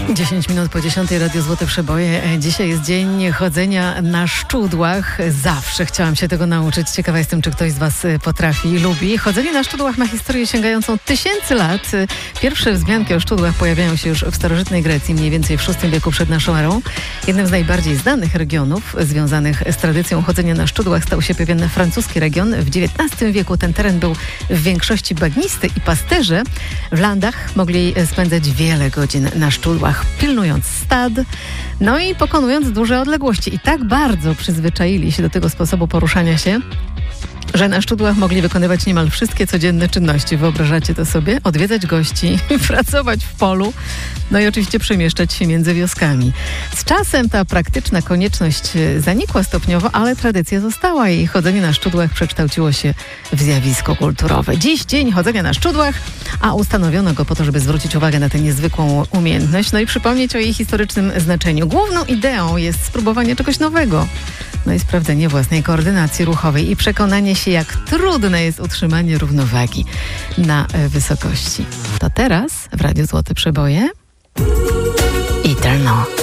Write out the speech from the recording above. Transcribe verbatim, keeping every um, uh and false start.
dziesięć minut po dziesiątej, Radio Złote Przeboje. Dzisiaj jest dzień chodzenia na szczudłach. Zawsze chciałam się tego nauczyć. Ciekawa jestem, czy ktoś z Was potrafi i lubi. Chodzenie na szczudłach ma historię sięgającą tysięcy lat. Pierwsze wzmianki o szczudłach pojawiają się już w starożytnej Grecji, mniej więcej w szóstym wieku przed naszą erą. Jednym z najbardziej znanych regionów związanych z tradycją chodzenia na szczudłach stał się pewien francuski region. W dziewiętnastym wieku ten teren był w większości bagnisty i pasterze w landach mogli spędzać wiele godzin na szczudłach, pilnując stad, no i pokonując duże odległości. I tak bardzo przyzwyczaili się do tego sposobu poruszania się, że na szczudłach mogli wykonywać niemal wszystkie codzienne czynności. Wyobrażacie to sobie? Odwiedzać gości, pracować w polu, no i oczywiście przemieszczać się między wioskami. Z czasem ta praktyczna konieczność zanikła stopniowo, ale tradycja została i chodzenie na szczudłach przekształciło się w zjawisko kulturowe. Dziś dzień chodzenia na szczudłach, a ustanowiono go po to, żeby zwrócić uwagę na tę niezwykłą umiejętność, no i przypomnieć o jej historycznym znaczeniu. Główną ideą jest spróbowanie czegoś nowego. No i sprawdzenie własnej koordynacji ruchowej i przekonanie się, jak trudne jest utrzymanie równowagi na wysokości. To teraz w Radiu Złote Przeboje Eternal.